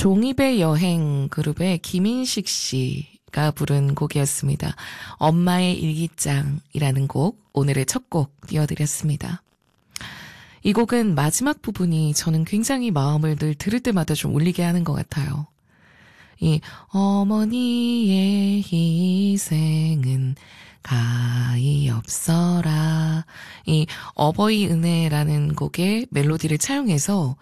종이배 여행 그룹의 김인식 씨가 부른 곡이었습니다. 엄마의 일기장이라는 곡, 오늘의 첫 곡 띄워드렸습니다. 이 곡은 마지막 부분이 저는 굉장히 마음을 늘 들을 때마다 좀 울리게 하는 것 같아요. 이 어머니의 희생은 가히 없어라. 이 어버이 은혜라는 곡의 멜로디를 차용해서